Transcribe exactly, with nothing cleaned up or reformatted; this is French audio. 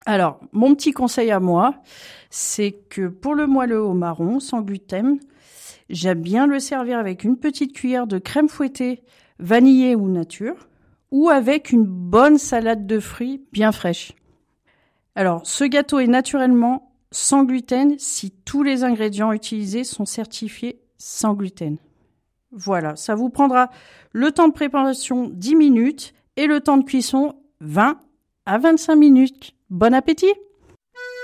Alors, mon petit conseil à moi, c'est que pour le moelleux au marron, sans gluten, j'aime bien le servir avec une petite cuillère de crème fouettée, vanillée ou nature, ou avec une bonne salade de fruits bien fraîche. Alors, ce gâteau est naturellement sans gluten si tous les ingrédients utilisés sont certifiés sans gluten. Voilà, ça vous prendra le temps de préparation dix minutes et le temps de cuisson vingt à vingt-cinq minutes. Bon appétit!